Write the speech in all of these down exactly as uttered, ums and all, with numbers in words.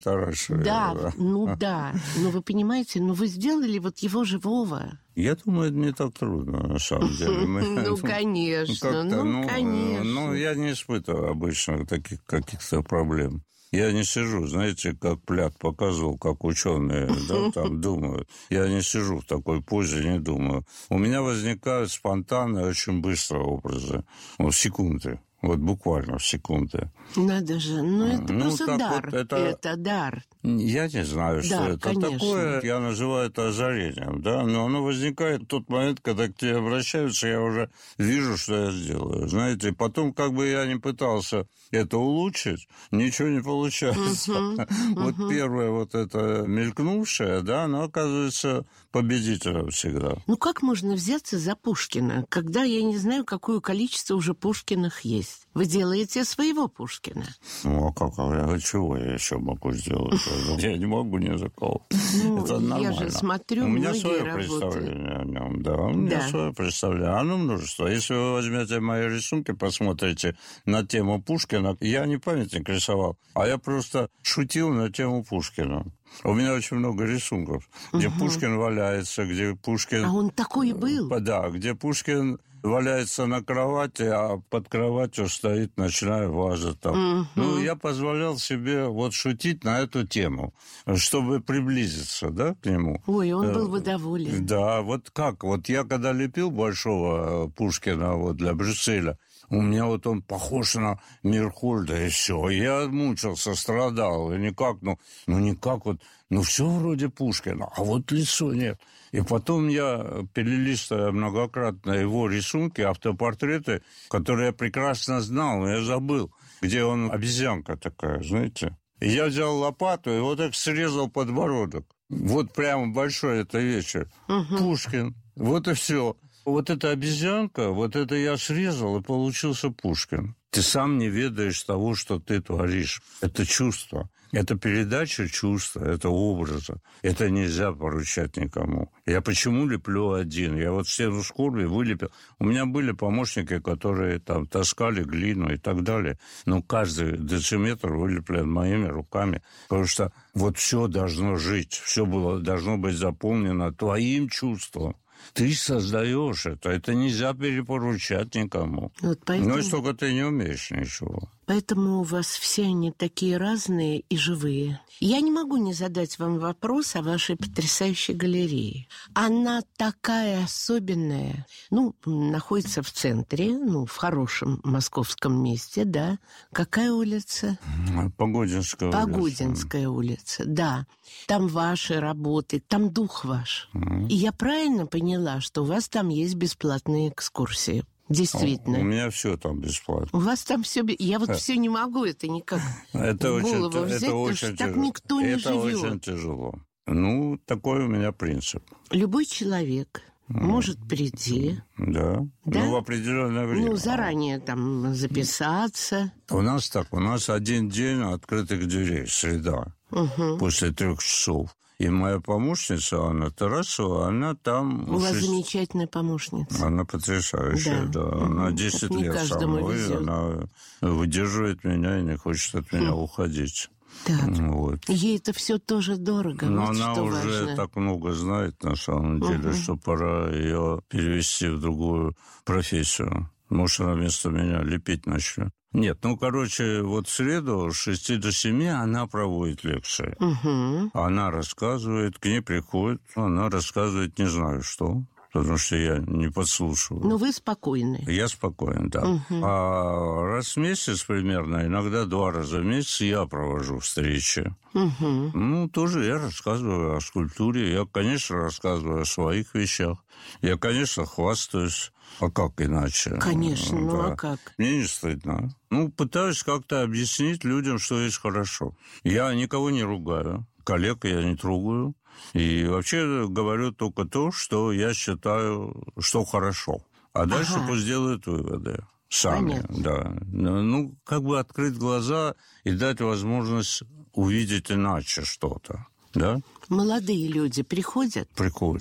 Тараса. Да, да, ну да. Но вы понимаете, ну вы сделали вот его живого. Я думаю, это не так трудно, на самом деле. Ну, конечно, ну, конечно. Ну, я не испытываю обычно таких каких-то проблем. Я не сижу, знаете, как Плят показывал, как ученые, да, там думают. Я не сижу в такой позе, не думаю. У меня возникают спонтанные, очень быстро образы. Вот секунды. Вот буквально в секунды. Надо же, ну это ну, просто дар. Вот это... это дар. Я не знаю, что да, это конечно. такое. Я называю это озарением, да, но оно возникает в тот момент, когда к тебе обращаются, я уже вижу, что я сделаю. Знаете, потом, как бы я ни пытался это улучшить, ничего не получается. Uh-huh, вот uh-huh. первое вот это мелькнувшее, да, оно оказывается победителем всегда. Ну, как можно взяться за Пушкина, когда я не знаю, какое количество уже Пушкиных есть? Вы делаете своего Пушкина. Ну, а как? А чего я еще могу сделать? Я не могу ни за кого. Ну, это нормально. Я же смотрю, у меня свое работают. представление о нем, да. У меня да. свое представление. Оно множество. Если вы возьмете мои рисунки, посмотрите на тему Пушкина, я не памятник рисовал, а я просто шутил на тему Пушкина. У меня очень много рисунков, где угу. Пушкин валяется, где Пушкин... А он такой и был? Да, где Пушкин валяется на кровати, а под кроватью стоит ночная ваза там. Угу. Ну, я позволял себе вот шутить на эту тему, чтобы приблизиться, да, к нему. Ой, он был бы доволен. Да, вот как? Вот я когда лепил большого Пушкина вот для Брюсселя, у меня вот он похож на Мирхольда, и все. Я мучился, страдал, и никак, ну, ну никак вот, ну все вроде Пушкина, а вот лицо нет. И потом я, перелистывая многократно его рисунки, автопортреты, которые я прекрасно знал, но я забыл, где он обезьянка такая, знаете. И я взял лопату и вот так срезал подбородок. Вот прямо большой это вечер. Угу. Пушкин. Вот и все. Вот эта обезьянка, вот это я срезал, и получился Пушкин. Ты сам не ведаешь того, что ты творишь. Это чувство. Это передача чувства, это образа. Это нельзя поручать никому. Я почему леплю один? Я вот «Стену скорби» вылепил. У меня были помощники, которые там таскали глину и так далее. Но каждый дециметр вылеплен моими руками. Потому что вот все должно жить. Все было, должно быть заполнено твоим чувством. Ты создаешь это. Это нельзя перепоручать никому. Вот поэтому... Ну, если только ты не умеешь ничего. Поэтому у вас все они такие разные и живые. Я не могу не задать вам вопрос о вашей потрясающей галерее. Она такая особенная. Ну, находится в центре, ну, в хорошем московском месте, да. Какая улица? Погодинская улица. Погодинская улица, да. Там ваши работы, там дух ваш. Mm-hmm. И я правильно поняла, что у вас там есть бесплатные экскурсии? Действительно. У меня все там бесплатно. У вас там все... Я вот все не могу, это никак это в голову очень, взять, это потому очень что тяжело. так никто не это живет. Это очень тяжело. Ну, такой у меня принцип. Любой человек может прийти. Да. да? Ну, в определенное время. Ну, заранее там записаться. У нас так, у нас один день открытых дверей, среда, угу. после трех часов. И моя помощница Анна Тарасова, она там... У вас шесть... замечательная помощница. Она потрясающая, да. да. Она десять лет со мной, везет. Она выдерживает меня и не хочет от меня хм. уходить. Так. Вот. Ей это все тоже дорого. Но вот она что уже важно. так много знает, на самом деле, угу. что пора ее перевести в другую профессию. Может, она вместо меня лепить начнет. Нет, ну, короче, вот в среду с шести до семи она проводит лекции. Угу. Она рассказывает, к ней приходит, она рассказывает не знаю что, потому что я не подслушиваю. Ну, вы спокойны. Я спокоен, да. Угу. А раз в месяц примерно, иногда два раза в месяц я провожу встречи. Угу. Ну, тоже я рассказываю о скульптуре, я, конечно, рассказываю о своих вещах. Я, конечно, хвастаюсь. А как иначе? Конечно, да. ну а как? Мне не стыдно. Ну, пытаюсь как-то объяснить людям, что есть хорошо. Я никого не ругаю, коллег я не трогаю. И вообще говорю только то, что я считаю, что хорошо. А дальше ага. пусть делают выводы. Сами, Понятно. да. Ну, как бы открыть глаза и дать возможность увидеть иначе что-то, да? Молодые люди приходят? Приходят.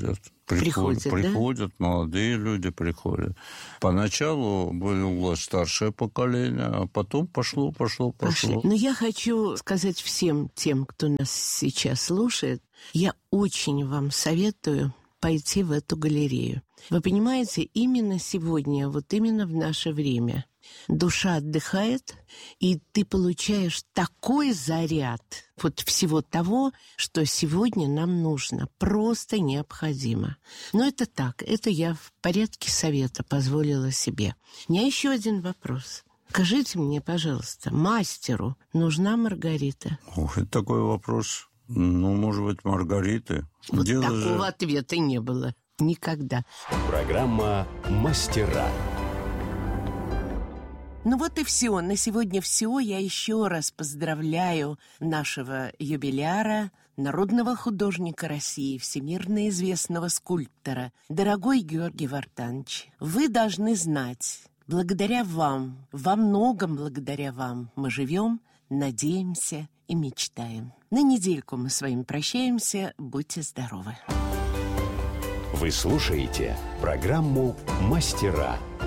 приходят, приходят, да? приходят, молодые люди приходят. Поначалу было старшее поколение, а потом пошло, пошло, пошло. Пошли. Но я хочу сказать всем тем, кто нас сейчас слушает, я очень вам советую пойти в эту галерею. Вы понимаете, именно сегодня, вот именно в наше время душа отдыхает, и ты получаешь такой заряд вот всего того, что сегодня нам нужно, просто необходимо. Но это так, это я в порядке совета позволила себе. У меня еще один вопрос. Скажите мне, пожалуйста, мастеру нужна Маргарита? Ох, это такой вопрос. Ну, может быть, Маргариты. Вот Дело такого же... ответа не было. Никогда. Программа «Мастера». Ну вот и все. На сегодня все. Я еще раз поздравляю нашего юбиляра, народного художника России, всемирно известного скульптора. Дорогой Георгий Вартанович, вы должны знать, благодаря вам, во многом благодаря вам мы живем, надеемся и мечтаем. На недельку мы с вами прощаемся. Будьте здоровы. Вы слушаете программу «Мастера»